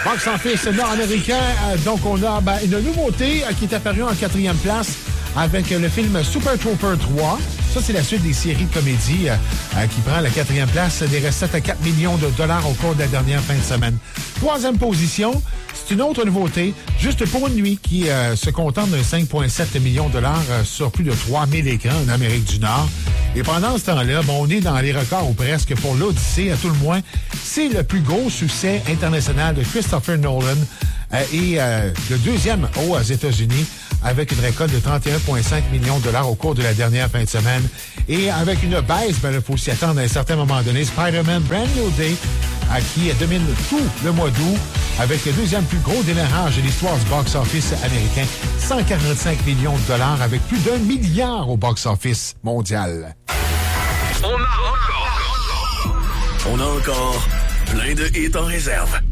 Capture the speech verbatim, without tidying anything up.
box-office nord-américain. Euh, donc, on a ben, une nouveauté euh, qui est apparue en quatrième place avec euh, le film Super Trooper trois. Ça, c'est la suite des séries de comédie euh, euh, qui prend la quatrième place des recettes à quatre millions de dollars au cours de la dernière fin de semaine. Troisième position, c'est une autre nouveauté, Juste pour une nuit, qui euh, se contente de cinq virgule sept millions de dollars euh, sur plus de trois mille écrans en Amérique du Nord. Et pendant ce temps-là, bon, on est dans les records ou presque pour l'Odyssée, à tout le moins. C'est le plus gros succès international de Christopher Nolan euh, et euh, le deuxième aux États-Unis, avec une récolte de trente et un virgule cinq millions de dollars au cours de la dernière fin de semaine. Et avec une baisse, ben, il faut s'y attendre à un certain moment donné. Spider-Man Brand New Day, à qui domine tout le mois d'août, avec le deuxième plus gros démarrage de l'histoire du box-office américain, cent quarante-cinq millions de dollars, avec plus d'un milliard au box-office mondial. On a encore, on a encore plein de hits en réserve.